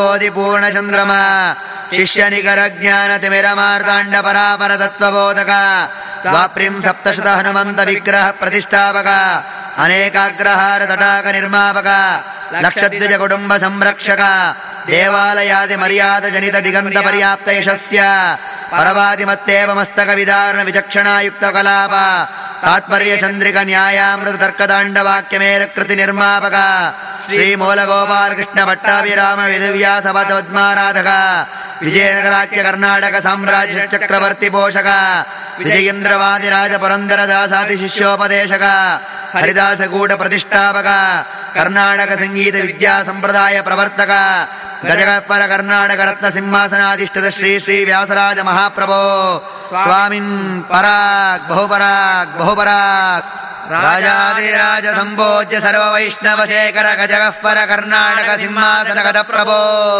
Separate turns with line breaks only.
पूर्णचन्द्रमा शिष्य निकर ज्ञान तिमिरमार्ताण्ड परापर तत्त्वबोधक द्वाप्रिं सप्तशत हनुमन्त विग्रह प्रतिष्ठापक अनेकाग्रहार तटाक निर्मापक लक्षद्विज कुटुम्ब संरक्षक देवालयादि मर्याद जनित दिगंत पर्याप्त यशस्य परवादिमत्तेव मस्तक विदारण विचक्षणायुक्त कलाप तात्पर्य चंद्रिक न्यायामृत तर्कदाण्ड वाक्यमेर कृति निर्मापक श्री मूल गोपाल कृष्ण भट्टाभिराम विदिव्यास पद्माराधक विजयनगराख्य कर्नाटक साम्राज्य चक्रवर्ती पोषक विजयेन्द्रवादिराज पुरंदर दासादि शिष्योपदेशक हरिदास कूट प्रतिष्ठापक कर्नाटक संगीत विद्या संप्रदाय प्रवर्तक गजगपर कर्नाटक रत्न सिंहासनाधिष्ठित श्री श्री व्यासराज महाप्रभो स्वामिन् पराग बहुपराग राजाधिराज संभोज्य सर्व वैष्णव शेखर गजगपर कर्नाटक सिंहासन गद प्रभो।